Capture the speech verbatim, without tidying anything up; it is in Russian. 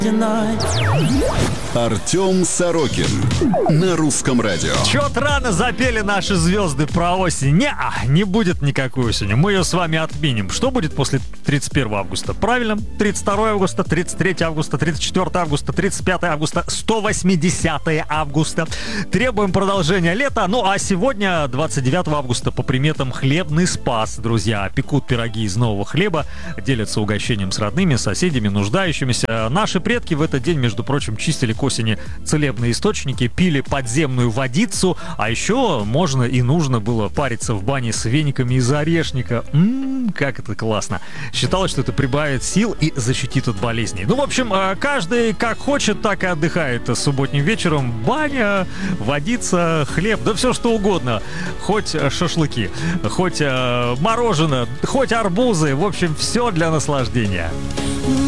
Артем Сорокин на Русском радио. Чё-то рано запели наши звезды про осень. Не-а, не будет никакой осени. Мы ее с вами отменим. Что будет после тридцать первого августа? Правильно, тридцать второго августа, тридцать третьего августа, тридцать четвёртого августа, тридцать пятого августа, сто восьмидесятого августа. Требуем продолжения лета. Ну а сегодня, двадцать девятого августа, по приметам Хлебный Спас, друзья. Пекут пироги из нового хлеба, делятся угощением с родными, соседями, нуждающимися. Наши предки в этот день, между прочим, чистили к осени целебные источники, пили подземную водицу, а еще можно и нужно было париться в бане с вениками из орешника. Ммм, как это классно. Считалось, что это прибавит сил и защитит от болезней. Ну, в общем, каждый как хочет, так и отдыхает субботним вечером. Баня, водица, хлеб, да все что угодно. Хоть шашлыки, хоть мороженое, хоть арбузы. В общем, все для наслаждения.